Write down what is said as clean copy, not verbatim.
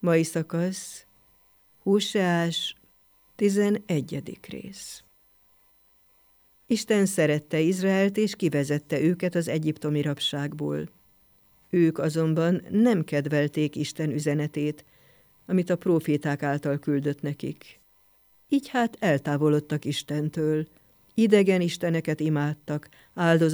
Mai szakasz, Hóseás, 11. rész. Isten szerette Izraelt, és kivezette őket az egyiptomi rabságból. Ők azonban nem kedvelték Isten üzenetét, amit a próféták által küldött nekik. Így hát eltávolodtak Istentől, idegen isteneket imádtak,